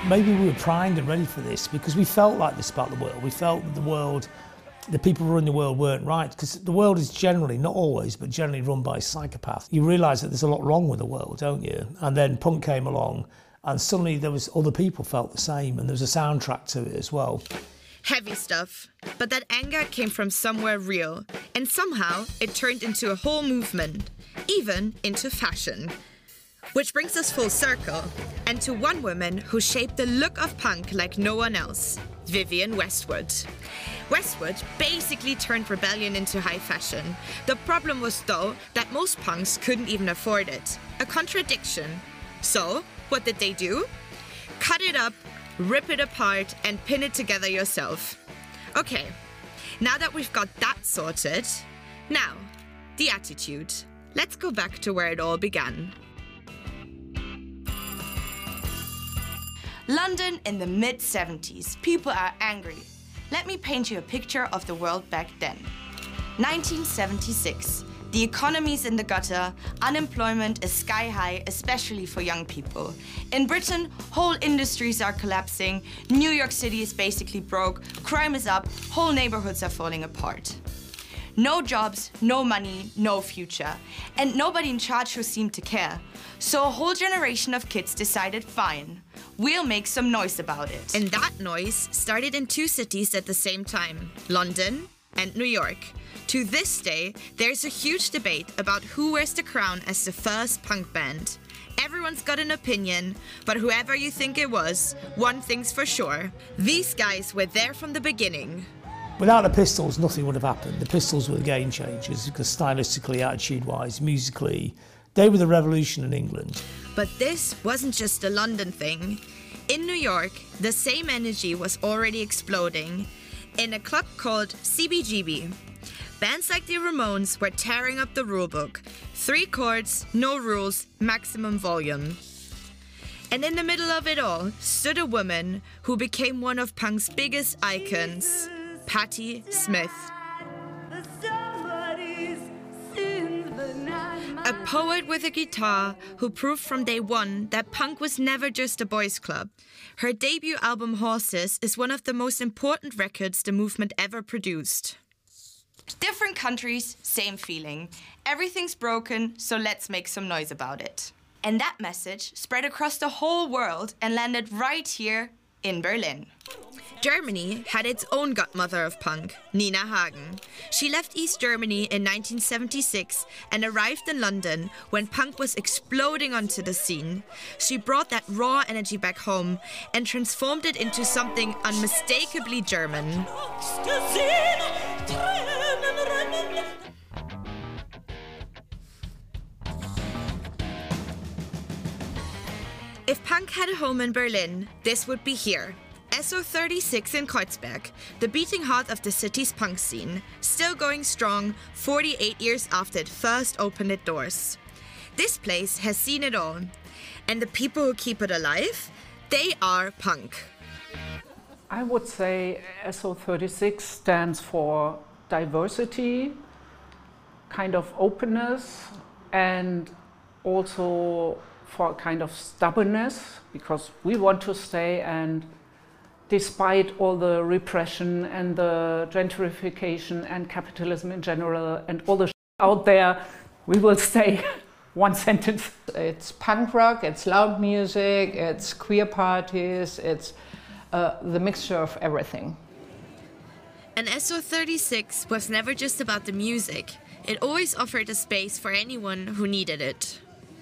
Maybe we were primed and ready for this because we felt like this about the world. We felt that the people running the world weren't right, because the world is generally, not always, but generally run by psychopaths. You realise that there's a lot wrong with the world, don't you? And then punk came along and suddenly there was other people felt the same, and there was a soundtrack to it as well. Heavy stuff, but that anger came from somewhere real, and somehow it turned into a whole movement, even into fashion. Which brings us full circle, and to one woman who shaped the look of punk like no one else, Vivienne Westwood. Westwood basically turned rebellion into high fashion. The problem was, though, that most punks couldn't even afford it. A contradiction. So, what did they do? Cut it up, rip it apart, and pin it together yourself. Okay, now that we've got that sorted, now, the attitude. Let's go back to where it all began. London in the mid-70s. People are angry. Let me paint you a picture of the world back then. 1976. The economy's in the gutter, unemployment is sky high, especially for young people. In Britain, whole industries are collapsing, New York City is basically broke, crime is up, whole neighborhoods are falling apart. No jobs, no money, no future. And nobody in charge who seemed to care. So a whole generation of kids decided, fine, we'll make some noise about it. And that noise started in two cities at the same time, London and New York. To this day, there's a huge debate about who wears the crown as the first punk band. Everyone's got an opinion, but whoever you think it was, one thing's for sure. These guys were there from the beginning. Without the Pistols, nothing would have happened. The Pistols were the game changers because stylistically, attitude-wise, musically, they were the revolution in England. But this wasn't just a London thing. In New York, the same energy was already exploding in a club called CBGB. Bands like the Ramones were tearing up the rulebook. 3 chords, no rules, maximum volume. And in the middle of it all stood a woman who became one of punk's biggest icons, Patti Smith. A poet with a guitar who proved from day one that punk was never just a boys' club. Her debut album Horses is one of the most important records the movement ever produced. Different countries, same feeling. Everything's broken, so let's make some noise about it. And that message spread across the whole world and landed right here in Berlin. Germany had its own godmother of punk, Nina Hagen. She left East Germany in 1976 and arrived in London when punk was exploding onto the scene. She brought that raw energy back home and transformed it into something unmistakably German. If punk had a home in Berlin, this would be here. SO36 in Kreuzberg, the beating heart of the city's punk scene, still going strong 48 years after it first opened its doors. This place has seen it all, and the people who keep it alive, they are punk. I would say SO36 stands for diversity, kind of openness, and also for a kind of stubbornness, because we want to stay, and despite all the repression and the gentrification and capitalism in general and all the out there, we will stay. One sentence. It's punk rock, it's loud music, it's queer parties, it's the mixture of everything. And SO36 was never just about the music. It always offered a space for anyone who needed it.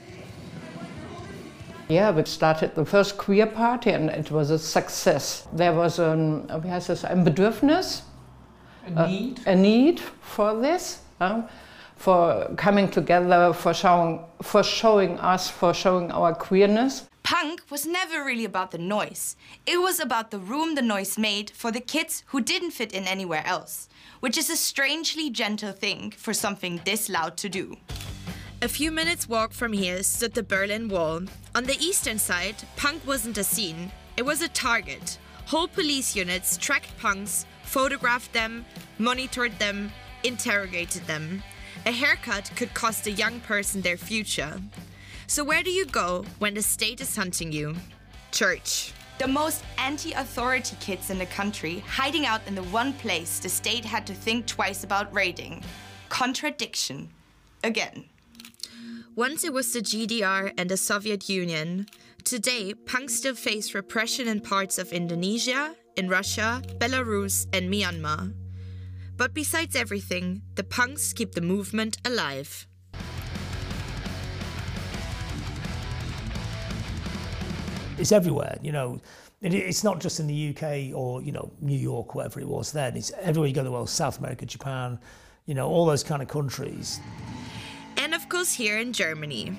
Yeah, we started the first queer party and it was a success. There was ein Bedürfnis, a need for this, for coming together, for showing our queerness. Punk was never really about the noise. It was about the room the noise made for the kids who didn't fit in anywhere else, which is a strangely gentle thing for something this loud to do. A few minutes' walk from here stood the Berlin Wall. On the eastern side, punk wasn't a scene, it was a target. Whole police units tracked punks, photographed them, monitored them, interrogated them. A haircut could cost a young person their future. So where do you go when the state is hunting you? Church. The most anti-authority kids in the country hiding out in the one place the state had to think twice about raiding. Contradiction. Again. Once it was the GDR and the Soviet Union, today punks still face repression in parts of Indonesia, in Russia, Belarus and Myanmar. But besides everything, the punks keep the movement alive. It's everywhere, you know. It's not just in the UK or, you know, New York, whatever it was then. It's everywhere you go in the world, South America, Japan, you know, all those kind of countries. And of course here in Germany.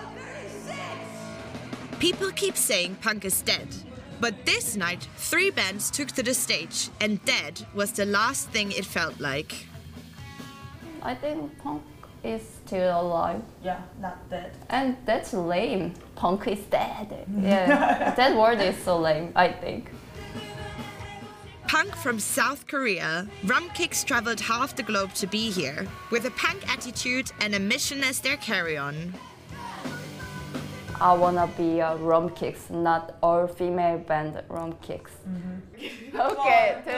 People keep saying punk is dead. But this night, 3 bands took to the stage, and dead was the last thing it felt like. I think punk is still alive. Yeah, not dead. And that's lame. Punk is dead. Yeah, that word is so lame, I think. Punk from South Korea, Rumkicks traveled half the globe to be here, with a punk attitude and a mission as their carry-on. I wanna be a Rumkicks, not all female band Rumkicks. Okay.